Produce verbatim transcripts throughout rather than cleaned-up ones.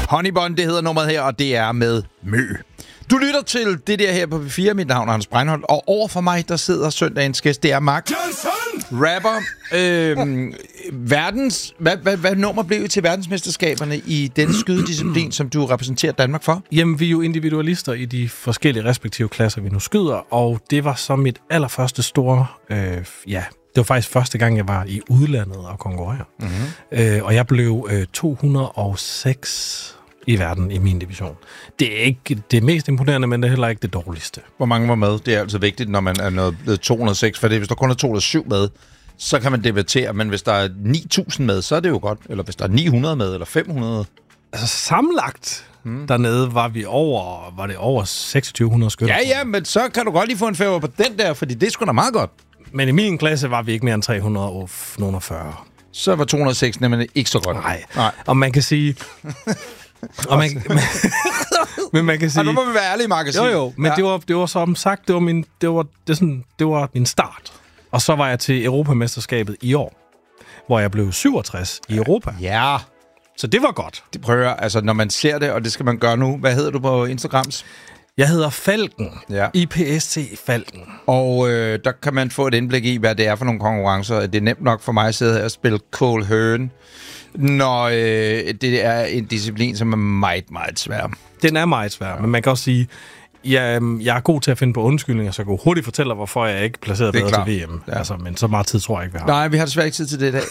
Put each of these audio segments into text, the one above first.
Honeybun, det hedder nummeret her, og det er med Mø. Du lytter til det der her på P fire. Mit navn er Hans Breinholt, og over for mig, der sidder søndagens gæst. Det er Mark Johnson! Rapper. Øhm, verdens... Hvad, hvad, hvad nummer blev I til verdensmesterskaberne i den skydedisciplin, som du repræsenterer Danmark for? Jamen, vi er jo individualister i de forskellige respektive klasser, vi nu skyder, og det var så mit allerførste store... Øh, ja, det var faktisk første gang, jeg var i udlandet og konkurrere. Mm-hmm. Øh, og jeg blev øh, to hundrede og seks i verden i min division. Det er ikke det mest imponerende, men det er heller ikke det dårligste. Hvor mange var med? Det er altså vigtigt, når man er nået to hundrede og seks, for det, hvis der kun er to hundrede og syv med, så kan man debattere, men hvis der er ni tusind med, så er det jo godt. Eller hvis der er ni hundrede med, eller fem hundrede. Altså sammenlagt hmm. dernede var vi over, var det over seksogtyve hundrede skytter. Ja, ja, men så kan du godt lige få en favor på den der, fordi det er sgu da meget godt. Men i min klasse var vi ikke mere end tre hundrede og fyrre. Så var to hundrede og seks nemlig ikke så godt. Nej, Nej. Og man kan sige... og man, men man kan sige... Og nu må vi være ærlige, Mark. Jo, jo, men ja. det, var, det var som sagt, det var, min, det, var, det, sådan, det var min start. Og så var jeg til Europamesterskabet i år, hvor jeg blev syvogtres i Europa. Ja. Så det var godt. Det prøver, altså når man ser det, og det skal man gøre nu. Hvad hedder du på Instagrams? Jeg hedder Falken. Ja. I P S T Falken. Og øh, der kan man få et indblik i, hvad det er for nogle konkurrencer. Det er nemt nok for mig at sidde her og spille Cold Høen, når øh, det er en disciplin, som er meget, meget svær. Den er meget svær, ja. Men man kan også sige, jeg, jeg er god til at finde på undskyldninger, så jeg kan hurtigt fortælle dig, hvorfor jeg ikke placerede bedre til V M. Ja. Altså, men så meget tid tror jeg ikke, vi har. Nej, vi har desværre ikke tid til det i dag.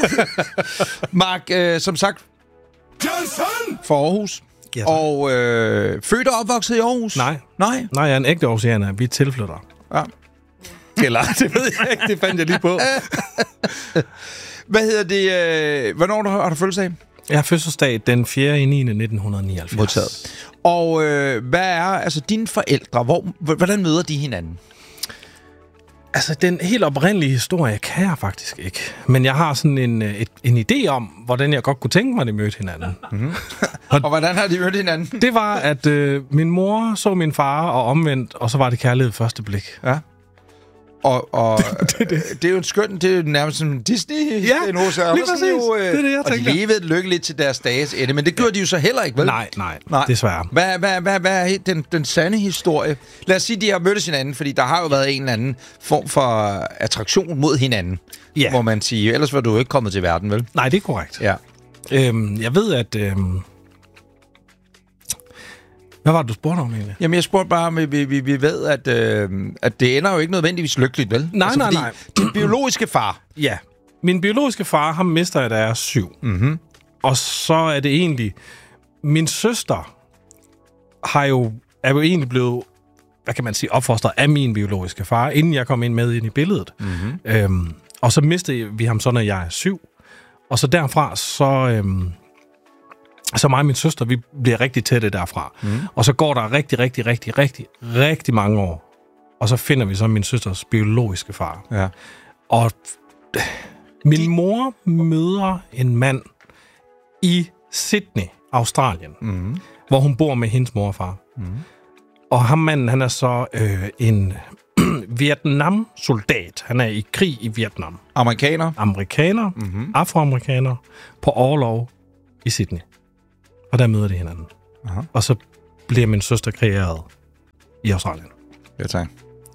Mark, øh, som sagt, Johnson! For Aarhus. Ja, og øh, født og opvokset i Aarhus? Nej. Nej? Nej, jeg er en ægte aarhusianer. Vi er tilflytter. Ja. Eller, det ved jeg ikke. Det fandt jeg lige på. Hvad hedder det? Øh, hvornår har du, har du fødselsdag? Jeg har fødselsdag den fjerde niende nitten nioghalvfjerds. Modtaget. Og øh, hvad er altså dine forældre? Hvor, hvordan møder de hinanden? Altså, den helt oprindelige historie kan jeg faktisk ikke. Men jeg har sådan en, et, en idé om, hvordan jeg godt kunne tænke mig, at de mødte hinanden. Mm-hmm. og, og hvordan har de mødt hinanden? Det var, at øh, min mor så min far, og omvendt, og så var det kærlighed første blik. Ja. Og, og det, det, det. det er jo en skøn, det er jo nærmest som Disney. Ja, lige præcis. Jo, øh, det er det, jeg og tænker. de levede lykkeligt til deres dages ende, men det gjorde de jo så heller ikke, vel? Nej, nej, nej. Desværre. Hvad, hvad, hvad, hvad er den, den sande historie? Lad os sige, de har mødtes hinanden, fordi der har jo været en eller anden form for attraktion mod hinanden, ja. Hvor man siger, ellers var du jo ikke kommet til verden, vel? Nej, det er korrekt. Ja. Øhm, jeg ved, at... Øhm Hvad var det, du spurgte om egentlig? Jamen, jeg spurgte bare, om vi, vi, vi ved, at, øh, at det ender jo ikke nødvendigvis lykkeligt, vel? Nej, altså, nej, nej. Din biologiske far... Ja. Min biologiske far, ham mister jeg, da jeg er syv. Mm-hmm. Og så er det egentlig... Min søster har jo, er jo egentlig blevet, hvad kan man sige, opfostret af min biologiske far, inden jeg kom ind med ind i billedet. Mm-hmm. Øhm, og så mistede vi ham så, når jeg er syv. Og så derfra, så... Øhm, Så mig og min søster, vi bliver rigtig tætte derfra. Mm. Og så går der rigtig, rigtig, rigtig, rigtig, rigtig mange år. Og så finder vi så min søsters biologiske far. Ja. Og min De... mor møder en mand i Sydney, Australien, mm. hvor hun bor med hendes mor og far. Mm. Og ham manden, han er så øh, en Vietnam-soldat. Han er i krig i Vietnam. Amerikaner? Amerikaner, mm-hmm. afroamerikaner, på orlov i Sydney. Og der møder de hinanden. Aha. Og så bliver min søster kreeret i Australien. Ja, tak.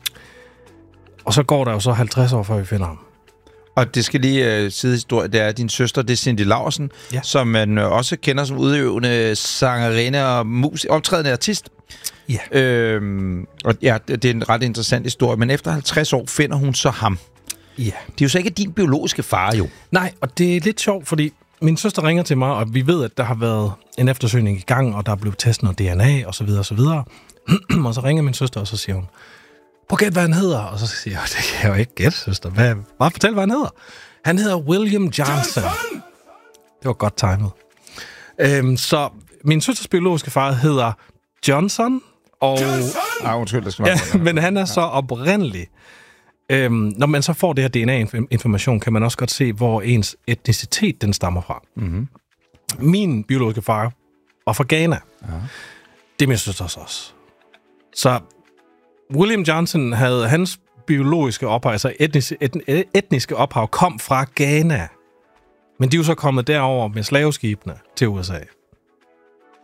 Og så går der jo så halvtreds år, før vi finder ham. Og det skal lige uh, sidehistorie, det er din søster, det er Cindy Laursen, ja. Som man uh, også kender som udøvende sangerinde og mus- optrædende artist. Ja. Øhm, og ja, det er en ret interessant historie, men efter halvtreds år finder hun så ham. Ja. Det er jo så ikke din biologiske far, jo. Nej, og det er lidt sjovt, fordi min søster ringer til mig, og vi ved, at der har været en eftersøgning i gang, og der er blevet testet noget D N A, og så videre, og så videre. Og så ringer min søster, og så siger hun, prøv at gætte, hvad han hedder. Og så siger jeg, det kan jeg jo ikke gætte, søster. Hvad? Bare fortæl, hvad han hedder. Han hedder William Johnson. Johnson! Det var godt timet. Øhm, så min søsters biologiske far hedder Johnson, og... Johnson! Ah, undskyld, det skal ja, men han er så oprindelig. Øhm, når man så får det her D N A-information, kan man også godt se, hvor ens etnicitet den stammer fra. Mm-hmm. Min biologiske far var fra Ghana. Ja. Det er min søsters også. Så William Johnson havde hans biologiske ophav, altså etniske, etn, etniske ophav, kom fra Ghana. Men de er jo så kommet derover med slaveskibene til U S A.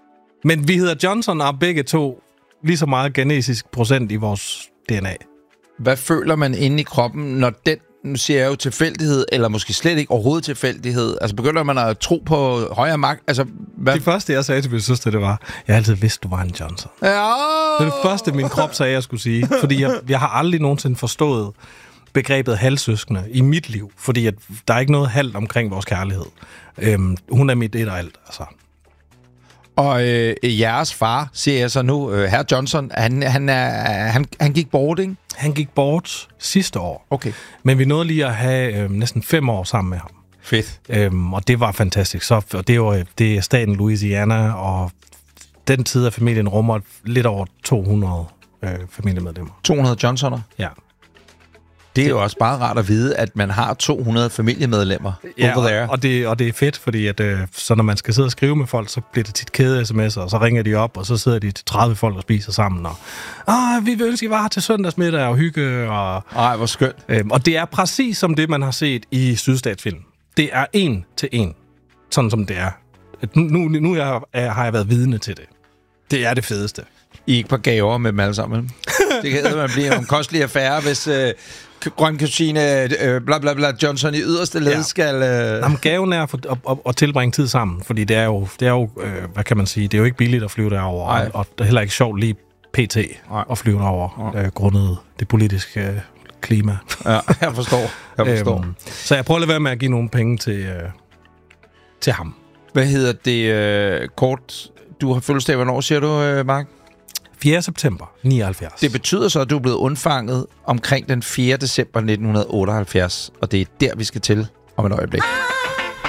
Men vi hedder Johnson og begge to lige så meget genetisk procent i vores D N A. Hvad føler man inde i kroppen, når den, nu siger jeg jo tilfældighed, eller måske slet ikke overhovedet tilfældighed, altså begynder man at tro på højere magt? Altså, hvad? Det første, jeg sagde til min søster, det var, jeg har altid vidst, du var en Johnson. Ja. Det er det første, min krop sagde, jeg skulle sige. Fordi jeg, jeg har aldrig nogensinde forstået begrebet halvsøskende i mit liv. Fordi at der er ikke noget halvt omkring vores kærlighed. Øhm, hun er mit et og alt, altså. Og øh, jeres far, siger jeg så nu, øh, herr Johnson, han, han, er, han, han gik bort, ikke? Han gik bort sidste år. Okay. Men vi nåede lige at have øh, næsten fem år sammen med ham. Fedt. Øhm, og det var fantastisk. Så, og det er jo det er staten Louisiana, og den tid af familien rummer lidt over to hundrede øh, familiemedlemmer. to hundrede Johnsoner? Ja. Det er jo også bare rart at vide, at man har to hundrede familiemedlemmer ja, over there. Og det, og det er fedt, fordi at, øh, så når man skal sidde og skrive med folk, så bliver det tit kæde sms'er, og så ringer de op, og så sidder de til tredive folk og spiser sammen. Og ah, vi vil ønske, at I var her til søndagsmiddag og hygge. Og, ej, hvor skønt. Øh, og det er præcis som det, man har set i sydstatsfilm. Det er en til en, sådan som det er. Nu, nu jeg, er, har jeg været vidne til det. Det er det fedeste. I er ikke på gaver med dem alle sammen. Det kan man blive en kostelig affære, hvis øh, grøn kusine, øh, bla bla bla, Johnson i yderste led ja. skal... Øh... Jamen, gaven er at, at, at, at tilbringe tid sammen, fordi det er jo, det er jo øh, hvad kan man sige, det er jo ikke billigt at flyve derover, og, og det er heller ikke sjovt lige pt. Nej. At flyve derover, øh, grundet det politiske øh, klima. Ja, jeg forstår. Jeg forstår. øhm, så jeg prøver at lade være med at give nogle penge til, øh, til ham. Hvad hedder det øh, kort? Du har fødselsdag, hvornår siger du, øh, Mark? fjerde september nioghalvfjerds. Det betyder så, at du er blevet undfanget omkring den fjerde december nitten otteoghalvfjerds, og det er der, vi skal til om et øjeblik.